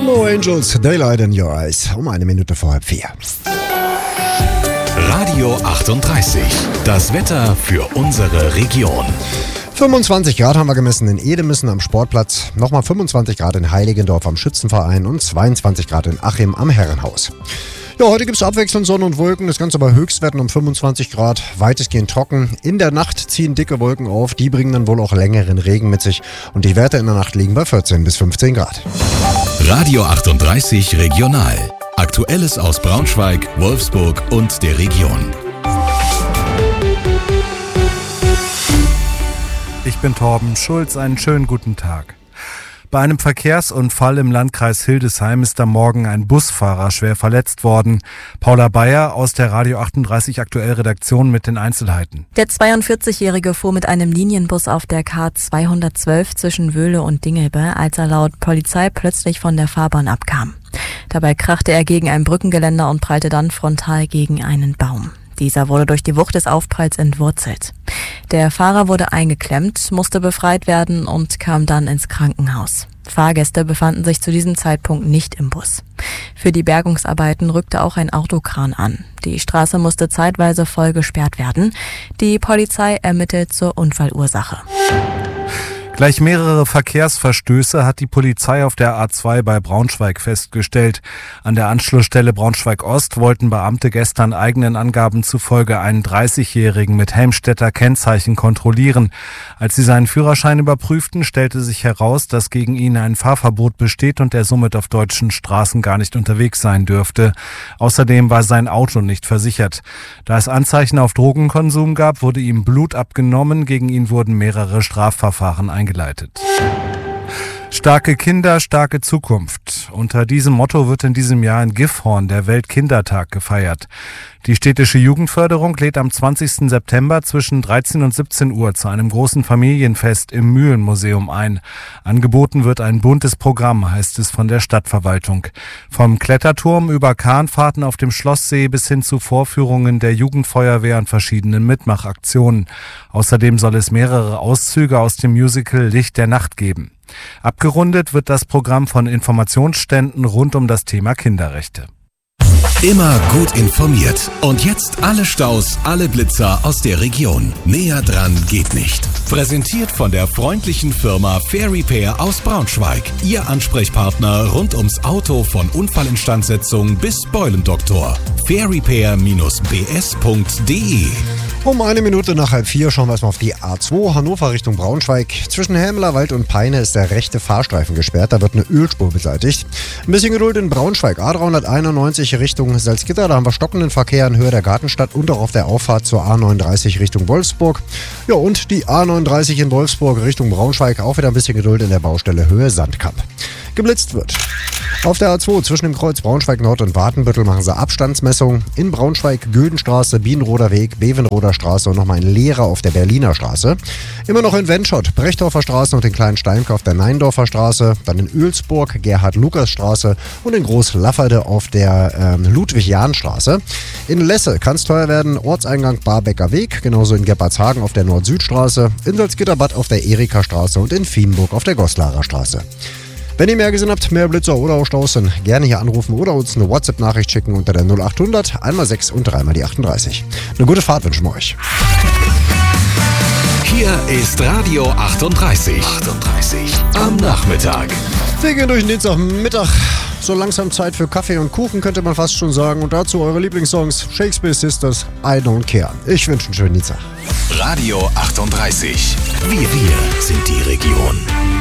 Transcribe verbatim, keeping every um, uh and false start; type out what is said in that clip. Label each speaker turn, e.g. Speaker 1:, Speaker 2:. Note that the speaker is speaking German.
Speaker 1: No Angels, Daylight in Your Eyes. Um eine Minute vor halb vier.
Speaker 2: Radio achtunddreißig. Das Wetter für unsere Region.
Speaker 1: fünfundzwanzig Grad haben wir gemessen in Edemissen am Sportplatz, nochmal fünfundzwanzig Grad in Heiligendorf am Schützenverein und zweiundzwanzig Grad in Achim am Herrenhaus. Ja, heute gibt es abwechselnd Sonne und Wolken, das Ganze bei Höchstwerten um fünfundzwanzig Grad, weitestgehend trocken. In der Nacht ziehen dicke Wolken auf, die bringen dann wohl auch längeren Regen mit sich und die Werte in der Nacht liegen bei vierzehn bis fünfzehn Grad.
Speaker 2: Radio achtunddreißig Regional. Aktuelles aus Braunschweig, Wolfsburg und der Region.
Speaker 3: Ich bin Torben Schulz, einen schönen guten Tag. Bei einem Verkehrsunfall im Landkreis Hildesheim ist am Morgen ein Busfahrer schwer verletzt worden. Paula Bayer aus der Radio achtunddreißig Aktuell Redaktion mit den Einzelheiten.
Speaker 4: Der zweiundvierzigjährige fuhr mit einem Linienbus auf der K zweihundertzwölf zwischen Wöhle und Dingelbe, als er laut Polizei plötzlich von der Fahrbahn abkam. Dabei krachte er gegen ein Brückengeländer und prallte dann frontal gegen einen Baum. Dieser wurde durch die Wucht des Aufpralls entwurzelt. Der Fahrer wurde eingeklemmt, musste befreit werden und kam dann ins Krankenhaus. Fahrgäste befanden sich zu diesem Zeitpunkt nicht im Bus. Für die Bergungsarbeiten rückte auch ein Autokran an. Die Straße musste zeitweise voll gesperrt werden. Die Polizei ermittelt zur Unfallursache.
Speaker 3: Gleich mehrere Verkehrsverstöße hat die Polizei auf der A zwei bei Braunschweig festgestellt. An der Anschlussstelle Braunschweig-Ost wollten Beamte gestern eigenen Angaben zufolge einen dreißigjährigen mit Helmstedter Kennzeichen kontrollieren. Als sie seinen Führerschein überprüften, stellte sich heraus, dass gegen ihn ein Fahrverbot besteht und er somit auf deutschen Straßen gar nicht unterwegs sein dürfte. Außerdem war sein Auto nicht versichert. Da es Anzeichen auf Drogenkonsum gab, wurde ihm Blut abgenommen. Gegen ihn wurden mehrere Strafverfahren eingeleitet. Eingeleitet. Starke Kinder, starke Zukunft. Unter diesem Motto wird in diesem Jahr in Gifhorn der Weltkindertag gefeiert. Die städtische Jugendförderung lädt am zwanzigsten September zwischen dreizehn und siebzehn Uhr zu einem großen Familienfest im Mühlenmuseum ein. Angeboten wird ein buntes Programm, heißt es von der Stadtverwaltung. Vom Kletterturm über Kahnfahrten auf dem Schlosssee bis hin zu Vorführungen der Jugendfeuerwehr und verschiedenen Mitmachaktionen. Außerdem soll es mehrere Auszüge aus dem Musical Licht der Nacht geben. Abgerundet wird das Programm von Informationsständen rund um das Thema Kinderrechte.
Speaker 2: Immer gut informiert. Und jetzt alle Staus, alle Blitzer aus der Region. Näher dran geht nicht. Präsentiert von der freundlichen Firma Fair Repair aus Braunschweig. Ihr Ansprechpartner rund ums Auto von Unfallinstandsetzung bis Beulendoktor. fair repair Bindestrich b s punkt d e.
Speaker 1: Um eine Minute nach halb vier schauen wir erstmal auf die A zwei Hannover Richtung Braunschweig. Zwischen Helmlerwald und Peine ist der rechte Fahrstreifen gesperrt, da wird eine Ölspur beseitigt. Ein bisschen Geduld in Braunschweig, A dreihunderteinundneunzig Richtung Salzgitter, da haben wir stockenden Verkehr in Höhe der Gartenstadt und auch auf der Auffahrt zur A neununddreißig Richtung Wolfsburg. Ja, und die A neununddreißig in Wolfsburg Richtung Braunschweig, auch wieder ein bisschen Geduld in der Baustelle Höhe Sandkamp. Geblitzt wird. Auf der A zwei zwischen dem Kreuz Braunschweig Nord und Wartenbüttel machen sie Abstandsmessungen. In Braunschweig Gödenstraße, Bienenroder Weg, Bevenroder Straße und nochmal ein Leerer auf der Berliner Straße. Immer noch in Wendschott, Brechdorfer Straße und den kleinen Steinke auf der Neindorfer Straße. Dann in Oelsburg, Gerhard-Lukas-Straße und in Groß-Lafferde auf der ähm, Ludwig-Jahn-Straße. In Lesse kann es teuer werden, Ortseingang Barbecker Weg, genauso in Gebhardshagen auf der Nord-Süd-Straße, in Salzgitterbad auf der Erika-Straße und in Fienburg auf der Goslarer Straße. Wenn ihr mehr gesehen habt, mehr Blitzer oder auch Staus, dann gerne hier anrufen oder uns eine WhatsApp-Nachricht schicken unter der null achthundert, einmal sechs und dreimal die achtunddreißig. Eine gute Fahrt wünschen wir euch.
Speaker 2: Hier ist Radio achtunddreißig. achtunddreißig am Nachmittag.
Speaker 1: Wir gehen durch den Dienstagmittag. So langsam Zeit für Kaffee und Kuchen, könnte man fast schon sagen. Und dazu eure Lieblingssongs Shakespeare Sisters, I Don't Care. Ich wünsche einen schönen Dienstag.
Speaker 2: Radio achtunddreißig. Wir, wir sind die Region.